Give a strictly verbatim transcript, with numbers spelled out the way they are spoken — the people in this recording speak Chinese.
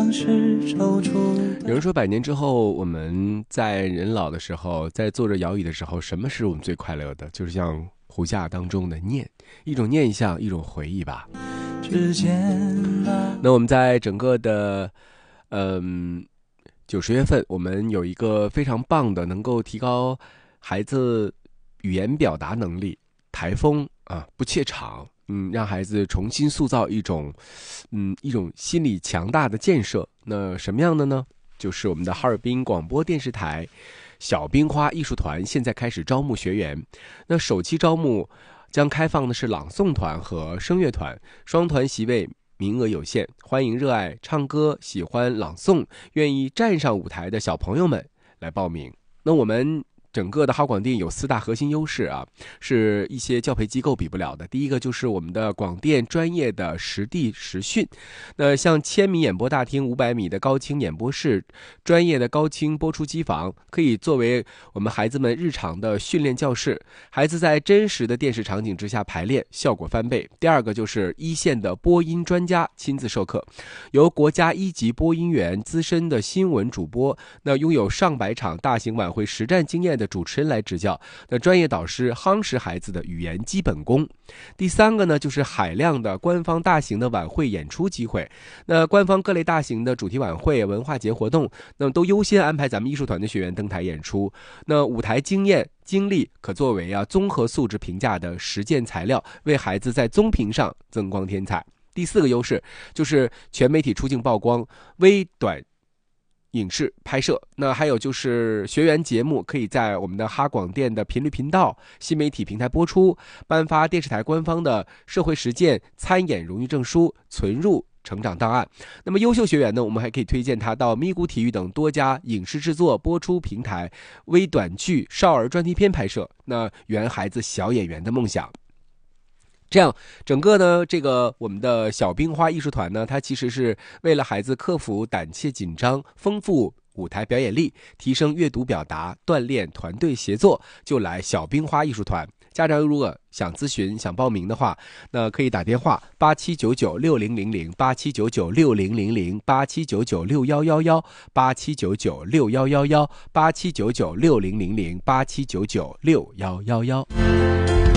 往事踌躇。 有人说百年之后，我们在人老的时候，在坐着摇椅的时候，什么是我们最快乐的？就是像胡夏当中的念，一种念想，一种回忆吧。 之间那我们在整个的嗯九十月份，我们有一个非常棒的能够提高孩子语言表达能力台风啊，不怯场，嗯，让孩子重新塑造一种嗯一种心理强大的建设。那什么样的呢？就是我们的哈尔滨广播电视台小冰花艺术团现在开始招募学员。那首期招募将开放的是朗诵团和声乐团，双团席位名额有限，欢迎热爱唱歌、喜欢朗诵、愿意站上舞台的小朋友们来报名。那我们整个的哈广电有四大核心优势啊，是一些教培机构比不了的。第一个就是我们的广电专业的实地实训，那像千米演播大厅、五百米的高清演播室、专业的高清播出机房，可以作为我们孩子们日常的训练教室，孩子在真实的电视场景之下排练，效果翻倍。第二个就是一线的播音专家亲自授课，由国家一级播音员、资深的新闻主播，那拥有上百场大型晚会实战经验的主持人来指教，那专业导师夯实孩子的语言基本功。第三个呢，就是海量的官方大型的晚会演出机会，那官方各类大型的主题晚会、文化节活动，那么都优先安排咱们艺术团的学员登台演出。那舞台经验经历可作为啊综合素质评价的实践材料，为孩子在综评上增光添彩。第四个优势就是全媒体出镜曝光、微短影视拍摄，那还有就是学员节目可以在我们的哈广电的频率频道、新媒体平台播出，颁发电视台官方的社会实践参演荣誉证书，存入成长档案。那么优秀学员呢，我们还可以推荐他到咪咕体育等多家影视制作播出平台微短剧、少儿专题片拍摄，那圆孩子小演员的梦想。这样整个呢，这个我们的小冰花艺术团呢，它其实是为了孩子克服胆怯紧张，丰富舞台表演力，提升阅读表达，锻炼团队协作，就来小冰花艺术团。家长如果想咨询想报名的话，那可以打电话八七九九六零零零八七九九六零零零八七九九六一一一八七九九六一一一八七九九六零零零八七九九六一一一。